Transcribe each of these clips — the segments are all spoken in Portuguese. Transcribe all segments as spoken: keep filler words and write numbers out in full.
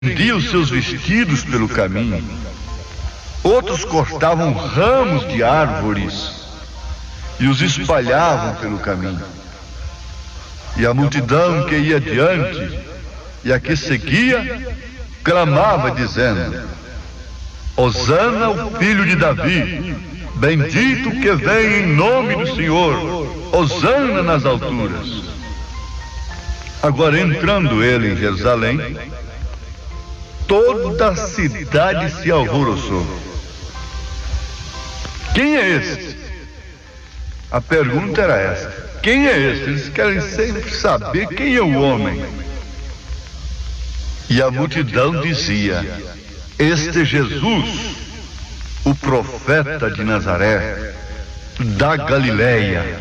estendiam seus vestidos pelo caminho, outros cortavam ramos de árvores e os espalhavam pelo caminho. E a multidão que ia adiante e a que seguia clamava dizendo: Hosana, o filho de Davi, bendito que vem em nome do Senhor, Hosana nas alturas. Agora, entrando ele em Jerusalém, toda a cidade se alvoroçou. Quem é este? A pergunta era essa: quem é este? Eles querem sempre saber quem é o homem. E a multidão dizia: este Jesus, o profeta de Nazaré, da Galileia.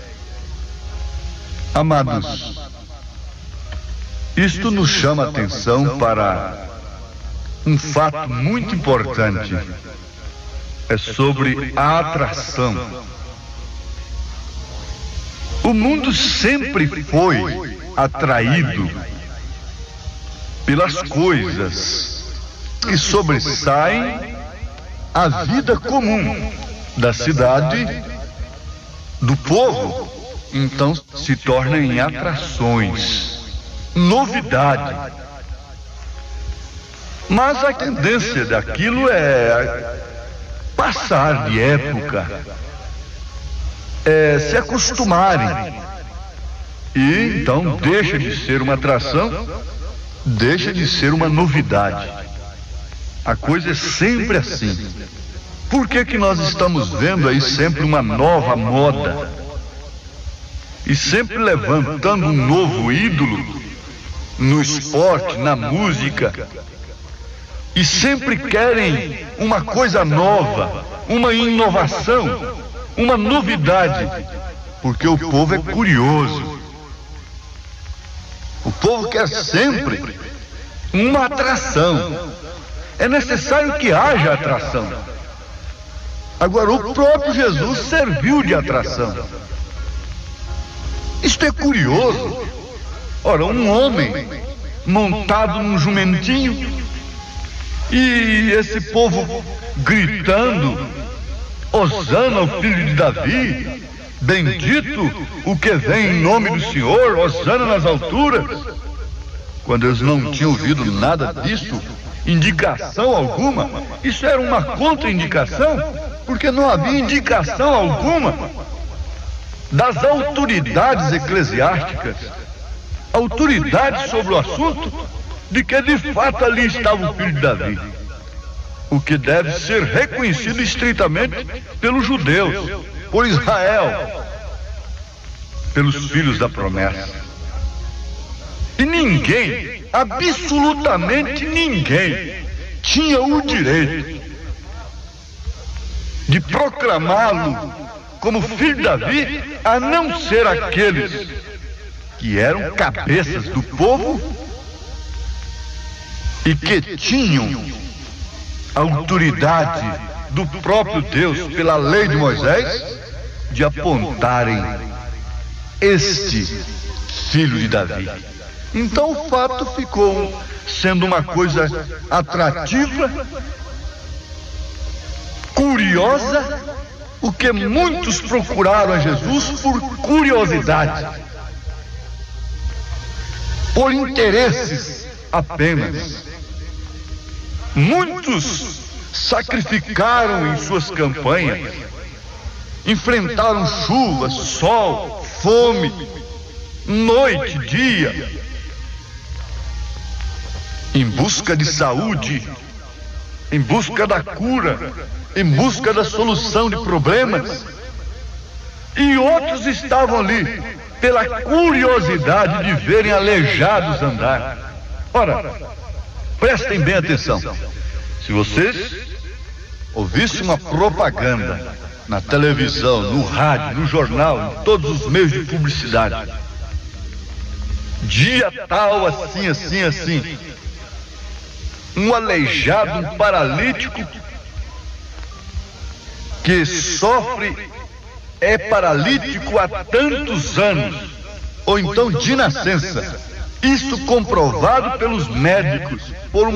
Amados, isto nos chama a atenção para um fato muito importante. É sobre a atração. O mundo sempre foi atraído pelas coisas que sobressaem a vida comum da cidade, do povo. Então se torna em atrações, novidade. Mas a tendência daquilo é passar de época, é se acostumarem. E então deixa de ser uma atração, deixa de ser uma novidade. A coisa é sempre assim. Por que que nós estamos vendo aí sempre uma nova moda? E sempre levantando um novo ídolo no esporte, na música. E sempre querem uma coisa nova, uma inovação, uma novidade. Porque o povo é curioso. O povo quer sempre uma atração. É necessário que haja atração. Agora, o próprio Jesus serviu de atração. Isto é curioso. Ora, um homem montado num jumentinho e esse povo gritando: Hosana, o filho de Davi, bendito o que vem em nome do Senhor, Hosana nas alturas. Quando eles não tinham ouvido nada disso, indicação alguma, isso era uma contraindicação, porque não havia indicação alguma das autoridades eclesiásticas, autoridades sobre o assunto, de que de fato ali estava o filho de Davi, o que deve ser reconhecido estritamente pelos judeus, por Israel, pelos filhos da promessa. E ninguém, absolutamente ninguém, tinha o direito de proclamá-lo como filho de Davi, a não ser aqueles que eram cabeças do povo e que tinham a autoridade do próprio Deus, pela lei de Moisés, de apontarem este filho de Davi. Então o fato ficou sendo uma coisa atrativa, curiosa, o que muitos procuraram a Jesus por curiosidade, por interesses apenas. Muitos sacrificaram em suas campanhas, enfrentaram chuva, sol, fome, noite, dia, em busca de saúde, em busca da cura, em busca da solução de problemas. E outros estavam ali pela curiosidade de verem aleijados andar. Ora, prestem bem atenção. Se vocês ouvissem uma propaganda na televisão, no rádio, no jornal, em todos os meios de publicidade, dia tal, assim, assim, assim, um aleijado, um paralítico que sofre, é paralítico há tantos anos, ou então de nascença, Isso comprovado pelos médicos, por